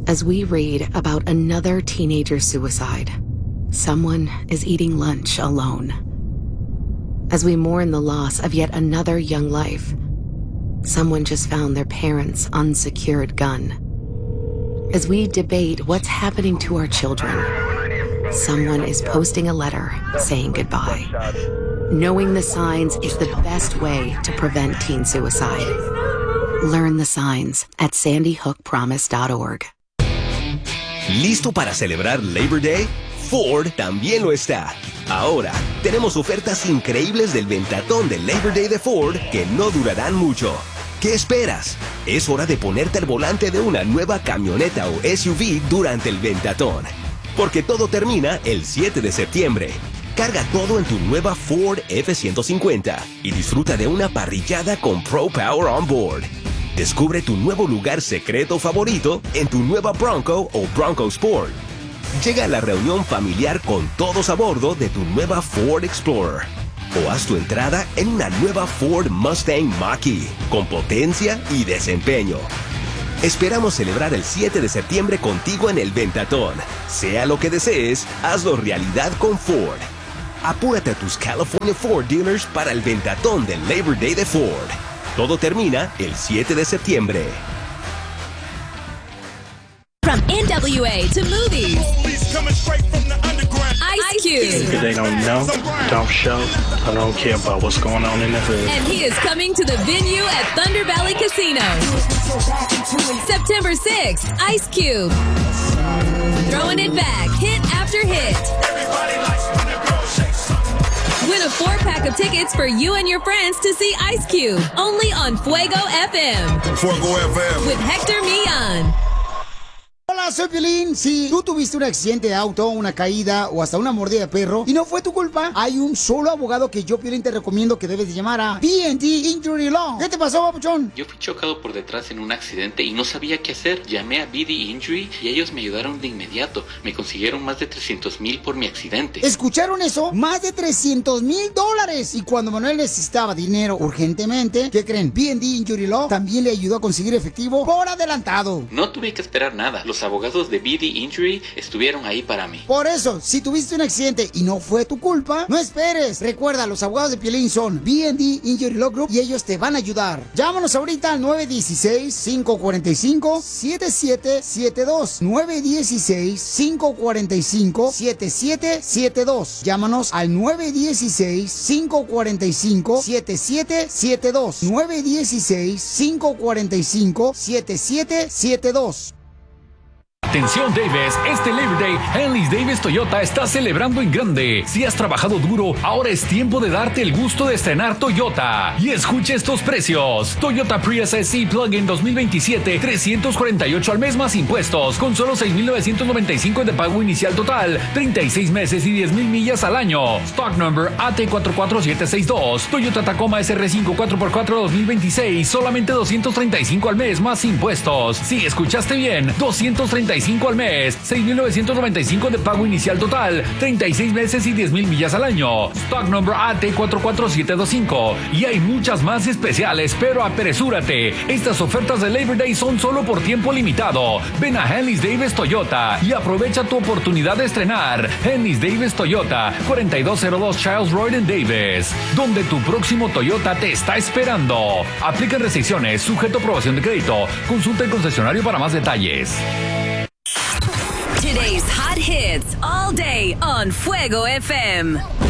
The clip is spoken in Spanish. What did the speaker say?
as we read about another teenager suicide. Someone is eating lunch alone. As we mourn the loss of yet another young life, someone just found their parents' unsecured gun. As we debate what's happening to our children, someone is posting a letter saying goodbye. Knowing the signs is the best way to prevent teen suicide. Learn the signs at sandyhookpromise.org. ¿Listo para celebrar Labor Day? Ford también lo está. Ahora, tenemos ofertas increíbles del ventatón de Labor Day de Ford que no durarán mucho. ¿Qué esperas? Es hora de ponerte al volante de una nueva camioneta o SUV durante el ventatón. Porque todo termina el 7 de septiembre. Carga todo en tu nueva Ford F-150 y disfruta de una parrillada con Pro Power On Board. Descubre tu nuevo lugar secreto favorito en tu nueva Bronco o Bronco Sport. Llega a la reunión familiar con todos a bordo de tu nueva Ford Explorer. O haz tu entrada en una nueva Ford Mustang Mach-E con potencia y desempeño. Esperamos celebrar el 7 de septiembre contigo en el ventatón. Sea lo que desees, hazlo realidad con Ford. Apúrate a tus California Ford dealers para el ventatón del Labor Day de Ford. Todo termina el 7 de septiembre. From NWA to movies, Ice Cube. If they don't know, don't show. I don't care about what's going on in the hood. And he is coming to the venue at Thunder Valley Casino. September 6th, Ice Cube. Throwing it back, hit after hit. Win a 4-pack of tickets for you and your friends to see Ice Cube, only on Fuego FM. Fuego FM. With Hector Millán. Hola, soy Piolín. Si tú tuviste un accidente de auto, una caída o hasta una mordida de perro y no fue tu culpa, hay un solo abogado que yo, Piolín, te recomiendo que debes de llamar a B&D Injury Law. ¿Qué te pasó, papuchón? Yo fui chocado por detrás en un accidente y no sabía qué hacer. Llamé a B&D Injury y ellos me ayudaron de inmediato. Me consiguieron más de $300,000 por mi accidente. ¿Escucharon eso? Más de $300,000. Y cuando Manuel necesitaba dinero urgentemente, ¿qué creen? B&D Injury Law también le ayudó a conseguir efectivo por adelantado. No tuve que esperar nada. Los abogados de B&D Injury estuvieron ahí para mí. Por eso, si tuviste un accidente y no fue tu culpa, no esperes. Recuerda, los abogados de Piolín son B&D Injury Law Group y ellos te van a ayudar. Llámanos ahorita al 916-545-7772. 916-545-7772. Llámanos al 916-545-7772. 916-545-7772. Atención Davis, este Labor Day, Henley's Davis Toyota está celebrando en grande. Si has trabajado duro, ahora es tiempo de darte el gusto de estrenar Toyota. Y escucha estos precios. Toyota Prius SE Plug-in 2027, $348 al mes más impuestos, con solo $6,995 de pago inicial total, 36 meses y 10,000 millas al año. Stock number AT44762. Toyota Tacoma SR5 4x4 2026, solamente $235 al mes más impuestos. Sí, escuchaste bien, $235 al mes, $6,995 de pago inicial total, 36 meses y 10,000 millas al año. Stock number AT44725. Y hay muchas más especiales, pero apresúrate. Estas ofertas de Labor Day son solo por tiempo limitado. Ven a Henley's Davis Toyota y aprovecha tu oportunidad de estrenar. Henley's Davis Toyota, 4202 Childs Road en Davis, donde tu próximo Toyota te está esperando. Aplican restricciones, sujeto a aprobación de crédito. Consulta el concesionario para más detalles. Today's hot hits all day on Fuego FM.